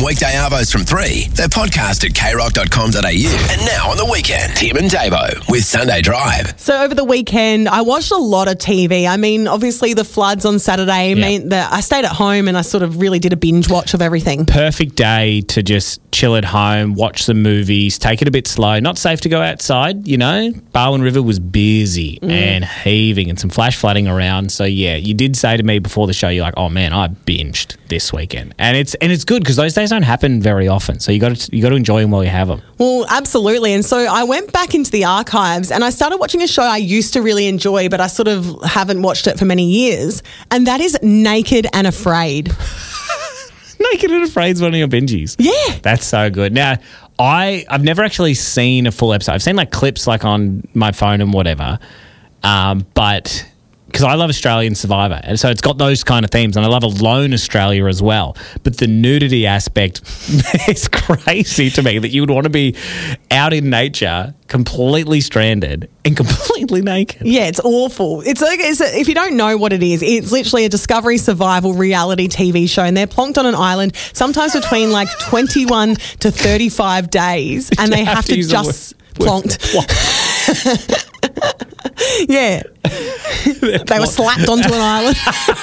weekday arvos from 3. They're podcast at krock.com.au. And now on the weekend, Tim and Davo with Sunday Drive. So over the weekend, I watched a lot of TV. I mean, obviously the floods on Saturday meant that I stayed at home and I sort of really did a binge watch of everything. Perfect day to just chill at home, watch some movies, take it a bit slow. Not safe to go outside, you know. Barwon River was busy and heaving and some flash flooding around. So, yeah, you did say to me before the show, you're like, oh, man, I binged this weekend. And it's good because those days don't happen very often. So you got to enjoy them while you have them. Well, absolutely. And so I went back into the archives and I started watching a show I used to really enjoy, but I sort of haven't watched it for many years. And that is Naked and Afraid. Naked and Afraid is one of your binges. Yeah. That's so good. Now, I've never actually seen a full episode. I've seen like clips like on my phone and whatever, but because I love Australian Survivor, and so it's got those kind of themes, and I love Alone Australia as well. But the nudity aspect is crazy to me that you would want to be out in nature, completely stranded and completely naked. Yeah, it's awful. If you don't know what it is, it's literally a Discovery survival reality TV show, and they're plonked on an island, sometimes between like 21 to 35 days, and they have to just plonked. Yeah. They were slapped onto an island.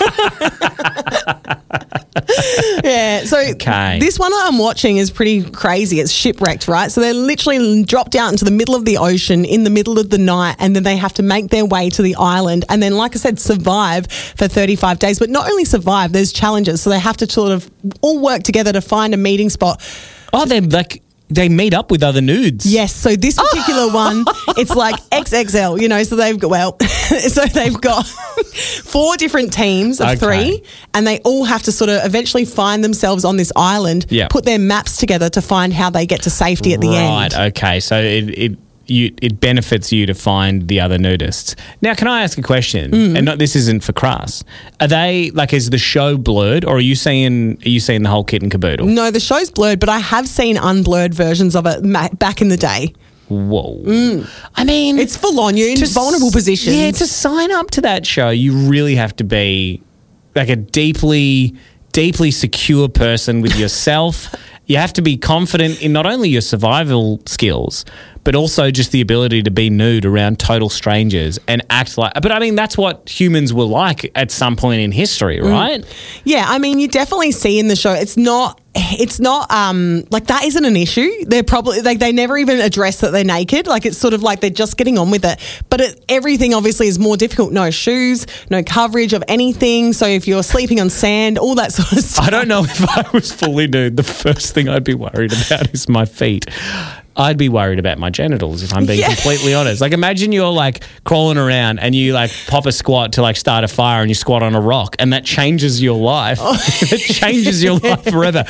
Yeah. So this one I'm watching is pretty crazy. It's Shipwrecked, right? So they're literally dropped out into the middle of the ocean in the middle of the night, and then they have to make their way to the island and then, like I said, survive for 35 days. But not only survive, there's challenges. So they have to sort of all work together to find a meeting spot. Oh, they're like... They meet up with other nudes. Yes, so this particular one, it's like XXL, you know, so they've got 4 different teams of 3, and they all have to sort of eventually find themselves on this island, put their maps together to find how they get to safety at the end. Right, okay, so it benefits you to find the other nudists. Now, can I ask a question? And this isn't for crass. Are they like, is the show blurred, or are you seeing the whole kit and caboodle? No, the show's blurred, but I have seen unblurred versions of it back in the day. Whoa. I mean, it's full on. You're in vulnerable positions. Yeah, to sign up to that show, you really have to be like a deeply, deeply secure person with yourself. You have to be confident in not only your survival skills, but also just the ability to be nude around total strangers and act like... But, I mean, that's what humans were like at some point in history, right? Yeah, I mean, you definitely see in the show, it's not like that isn't an issue. They're probably... Like, they never even address that they're naked. Like, it's sort of like they're just getting on with it. But everything, obviously, is more difficult. No shoes, no coverage of anything. So if you're sleeping on sand, all that sort of stuff. I don't know if I was fully nude. The first thing I'd be worried about is my feet. I'd be worried about my genitals, if I'm being completely honest. Like, imagine you're like crawling around and you like pop a squat to like start a fire and you squat on a rock, and that changes your life. It changes your life forever.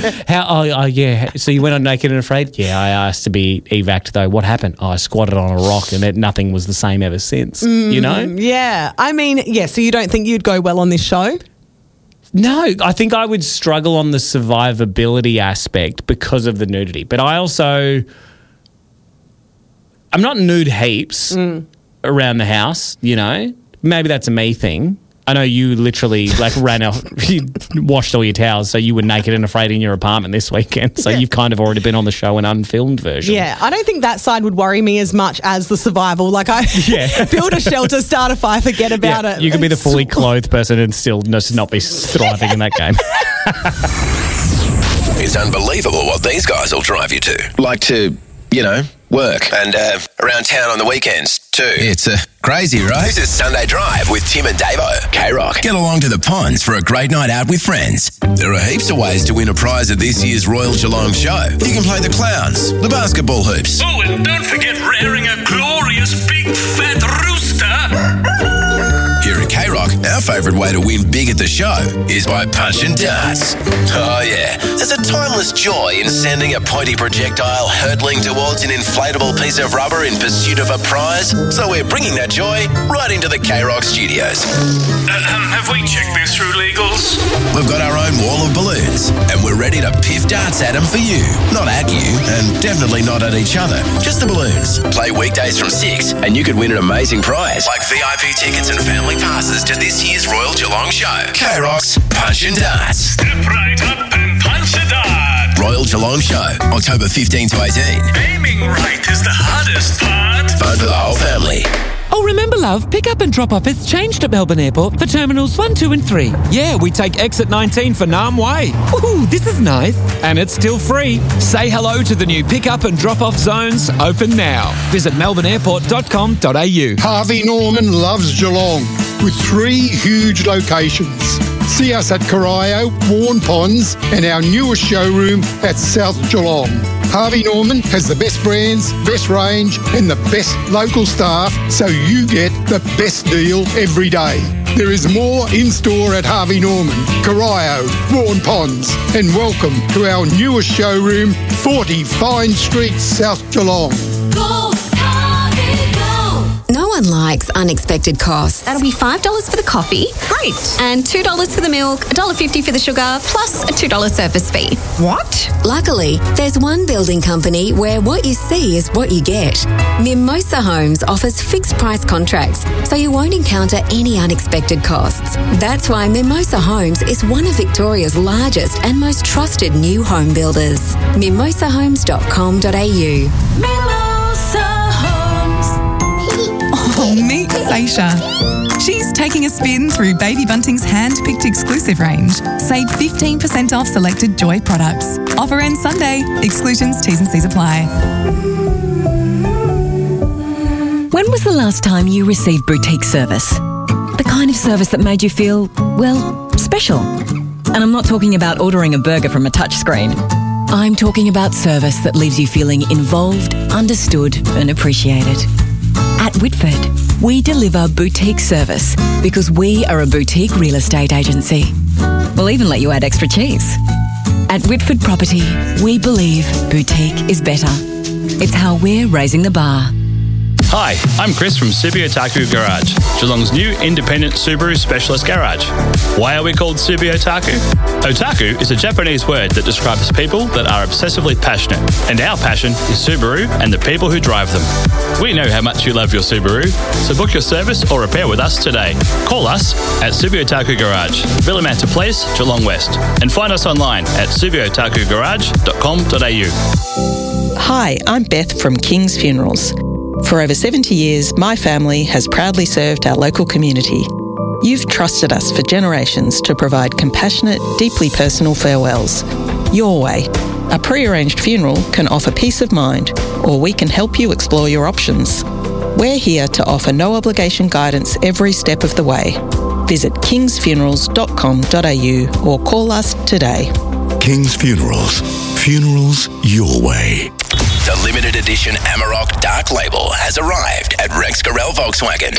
So you went on Naked and Afraid? Yeah, I asked to be evac'd though. What happened? Oh, I squatted on a rock and nothing was the same ever since, you know? Yeah. I mean, so you don't think you'd go well on this show? No, I think I would struggle on the survivability aspect because of the nudity. But I also... I'm not nude heaps around the house, you know. Maybe that's a me thing. I know you literally like you washed all your towels, so you were naked and afraid in your apartment this weekend. So you've kind of already been on the show an unfilmed version. Yeah, I don't think that side would worry me as much as the survival. Like I build a shelter, start a fire, forget about it. You could be the fully clothed person and still not be thriving in that game. It's unbelievable what these guys will drive you to. Like to, work and around town on the weekends too. It's crazy, right? This is Sunday Drive with Tim and Davo. K-Rock. Get along to the ponds for a great night out with friends. There are heaps of ways to win a prize at this year's Royal Geelong show. You can play the clowns, the basketball hoops. Oh, and don't forget rearing a glorious big fat rooster. Here at K-Rock, our favourite way to win big at the show is by punching darts. Oh yeah, there's a timeless joy in sending a pointy projectile hurtling towards an inflatable piece of rubber in pursuit of a prize. So we're bringing that joy right into the K-Rock studios. Have we checked this through legals? We've got our own wall of balloons, and we're ready to piff darts at them for you. Not at you, and definitely not at each other. Just the balloons. Play weekdays from 6, and you could win an amazing prize, like VIP tickets and family passes to this year's Royal Geelong show. K-Rock's Punch and Darts. Step right up and punch a dart. Royal Real Geelong Show, October 15 to 18. Aiming right is the hardest part. Fun for the whole family. Oh, remember, love, pick up and drop off has changed at Melbourne Airport for Terminals 1, 2 and 3. Yeah, we take exit 19 for Nam Way. Ooh, this is nice. And it's still free. Say hello to the new pick up and drop off zones, open now. Visit melbourneairport.com.au. Harvey Norman loves Geelong with 3 huge locations. See us at Corio, Warren Ponds and our newest showroom at South Geelong. Harvey Norman has the best brands, best range and the best local staff, so you get the best deal every day. There is more in store at Harvey Norman, Corio, Warren Ponds, and welcome to our newest showroom, 40 Fine Street, South Geelong. Go, Harvey, go! No one likes unexpected costs. That'll be $5 for the coffee. Great. And $2 for the milk, $1.50 for the sugar, plus a $2 service fee. What? Luckily, there's one building company where what you see is what you get. Mimosa Homes offers fixed price contracts, so you won't encounter any unexpected costs. That's why Mimosa Homes is one of Victoria's largest and most trusted new home builders. mimosahomes.com.au. Mimosa Homes. Oh, meet Seisha. She's taking a spin through Baby Bunting's hand-picked exclusive range. Save 15% off selected Joy products. Offer ends Sunday. Exclusions, T's and C's apply. When was the last time you received boutique service? The kind of service that made you feel, well, special. And I'm not talking about ordering a burger from a touchscreen. I'm talking about service that leaves you feeling involved, understood and appreciated. At Whitford, we deliver boutique service because we are a boutique real estate agency. We'll even let you add extra cheese. At Whitford Property, we believe boutique is better. It's how we're raising the bar. Hi, I'm Chris from Subi Otaku Garage, Geelong's new independent Subaru specialist garage. Why are we called Subi Otaku? Otaku is a Japanese word that describes people that are obsessively passionate, and our passion is Subaru and the people who drive them. We know how much you love your Subaru, so book your service or repair with us today. Call us at Subi Otaku Garage, Villamanta Place, Geelong West, and find us online at subiotakugarage.com.au. Hi, I'm Beth from King's Funerals. For over 70 years, my family has proudly served our local community. You've trusted us for generations to provide compassionate, deeply personal farewells. Your way. A pre-arranged funeral can offer peace of mind, or we can help you explore your options. We're here to offer no obligation guidance every step of the way. Visit kingsfunerals.com.au or call us today. King's Funerals. Funerals your way. The limited edition Amarok Dark Label has arrived at Rex Gorell Volkswagen.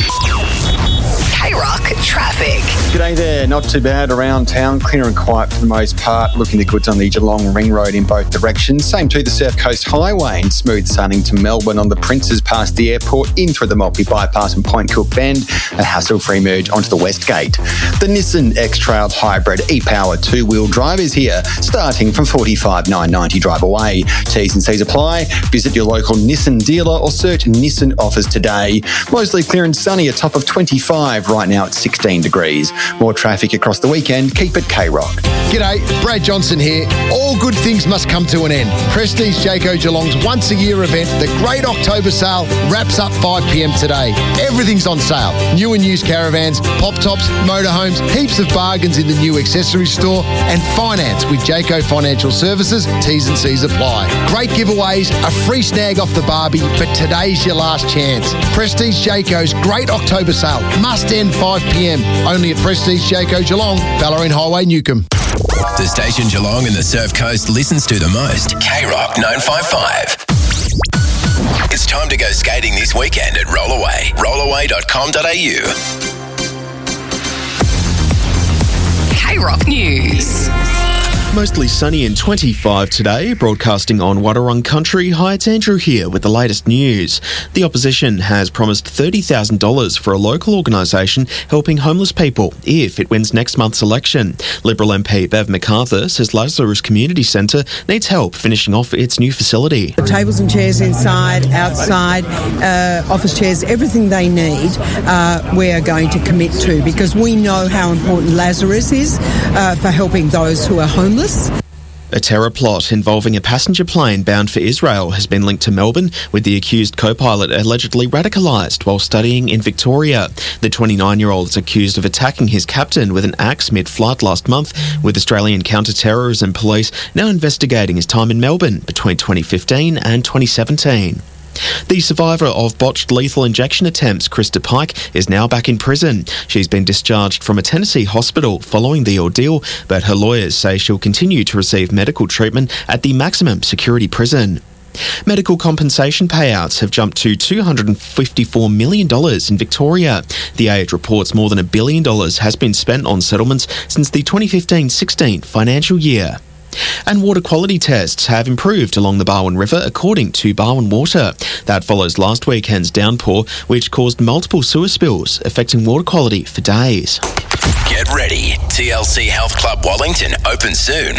K-Rock traffic. G'day there, not too bad around town, clear and quiet for the most part. Looking the goods on the Geelong Ring Road in both directions. Same to the South Coast Highway and smooth sailing to Melbourne on the Princes past the airport, in through the Maltby Bypass and Point Cook Bend, a hassle-free merge onto the West Gate. The Nissan X-Trail Hybrid e-Power 2-wheel drive is here, starting from $45,990 drive away. T's and C's apply. Visit your local Nissan dealer or search Nissan offers today. Mostly clear and sunny, a top of 25, right now at 16 degrees. More traffic across the weekend. Keep it K-Rock. G'day, Brad Johnson here. All good things must come to an end. Prestige Jayco Geelong's once-a-year event, the Great October Sale, wraps up 5 p.m. today. Everything's on sale. New and used caravans, pop-tops, motorhomes, heaps of bargains in the new accessory store, and finance with Jayco Financial Services. T's and C's apply. Great giveaways, a free snag off the Barbie, but today's your last chance. Prestige Jayco's Great October Sale must end 5 p.m. Only at Prestige Jayco Geelong, Ballarat Highway, Newcombe. The station Geelong and the Surf Coast listens to the most. K-Rock 955. It's time to go skating this weekend at Rollaway. Rollaway.com.au. K-Rock News. Mostly sunny and 25 today, broadcasting on Wadawurrung Country. Hi, it's Andrew here with the latest news. The opposition has promised $30,000 for a local organisation helping homeless people if it wins next month's election. Liberal MP Bev MacArthur says Lazarus Community Centre needs help finishing off its new facility. The tables and chairs inside, outside, office chairs, everything they need, we are going to commit to, because we know how important Lazarus is for helping those who are homeless. A terror plot involving a passenger plane bound for Israel has been linked to Melbourne, with the accused co-pilot allegedly radicalised while studying in Victoria. The 29-year-old is accused of attacking his captain with an axe mid-flight last month, with Australian counter-terrorism police now investigating his time in Melbourne between 2015 and 2017. The survivor of botched lethal injection attempts, Krista Pike, is now back in prison. She's been discharged from a Tennessee hospital following the ordeal, but her lawyers say she'll continue to receive medical treatment at the maximum security prison. Medical compensation payouts have jumped to $254 million in Victoria. The Age reports more than $1 billion has been spent on settlements since the 2015-16 financial year. And water quality tests have improved along the Barwon River, according to Barwon Water. That follows last weekend's downpour, which caused multiple sewer spills, affecting water quality for days. Get ready. TLC Health Club Wellington open soon.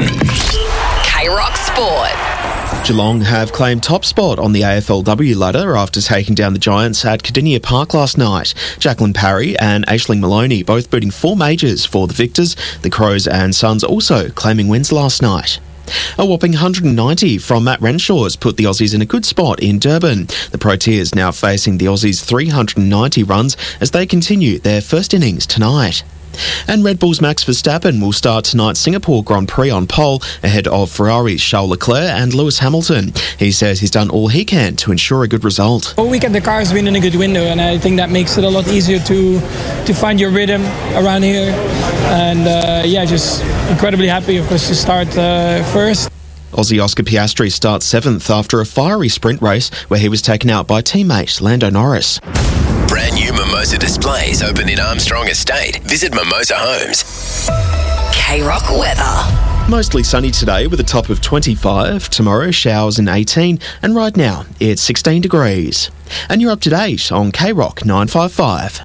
K-Rock Sport. Geelong have claimed top spot on the AFLW ladder after taking down the Giants at Cardinia Park last night. Jacqueline Parry and Aisling Maloney both booting 4 majors for the Victors. The Crows and Suns also claiming wins last night. A whopping 190 from Matt Renshaw's put the Aussies in a good spot in Durban. The Proteas now facing the Aussies' 390 runs as they continue their first innings tonight. And Red Bull's Max Verstappen will start tonight's Singapore Grand Prix on pole ahead of Ferrari's Charles Leclerc and Lewis Hamilton. He says he's done all he can to ensure a good result. All weekend the car's been in a good window, and I think that makes it a lot easier to find your rhythm around here. And just incredibly happy, of course, to start first. Aussie Oscar Piastri starts 7th after a fiery sprint race where he was taken out by teammate Lando Norris. Brand new Mimosa displays open in Armstrong Estate. Visit Mimosa Homes. K-Rock weather. Mostly sunny today with a top of 25. Tomorrow, showers in 18. And right now, it's 16 degrees. And you're up to date on K-Rock 955.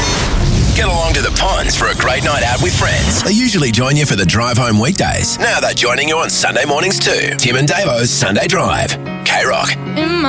Get along to the ponds for a great night out with friends. They usually join you for the drive home weekdays. Now they're joining you on Sunday mornings too. Tim and Davo's Sunday Drive. K-Rock.